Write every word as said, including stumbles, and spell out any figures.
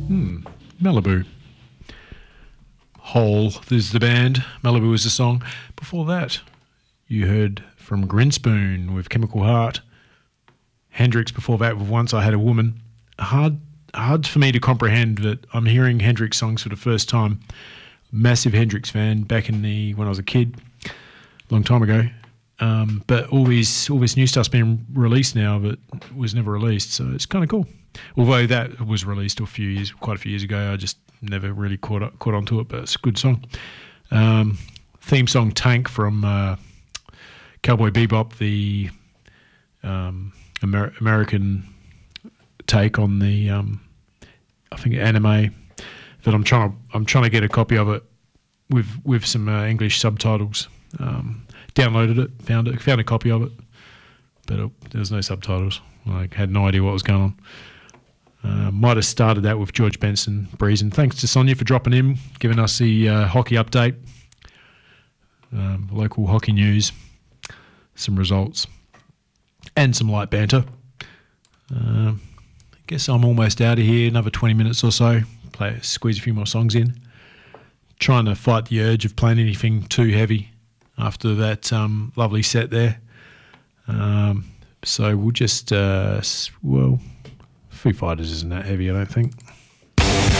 Hmm. Malibu. Hole is the band. Malibu is the song. Before that, you heard from Grinspoon with Chemical Heart. Hendrix before that with Once I Had a Woman. Hard, hard for me to comprehend that I'm hearing Hendrix songs for the first time. Massive Hendrix fan back in the when I was a kid, long time ago. Um, but all these all this new stuff's been released now, but was never released, so it's kind of cool. Although that was released a few years, quite a few years ago, I just never really caught up, caught onto it. But it's a good song. Um, theme song Tank from uh, Cowboy Bebop, the um, Amer- American take on the um, I think anime. That I'm trying to I'm trying to get a copy of it with with some uh, English subtitles. Um, downloaded it, found it, found a copy of it, but it, there was no subtitles. I had no idea what was going on. Uh, might have started that with George Benson breezing. Thanks to Sonia for dropping in, giving us the uh, hockey update, um, local hockey news, some results, and some light banter. Uh, I guess I'm almost out of here. Another twenty minutes or so. Play, squeeze a few more songs in. Trying to fight the urge of playing anything too heavy after that um, lovely set there. Um, so we'll just, uh, well, Foo Fighters isn't that heavy, I don't think.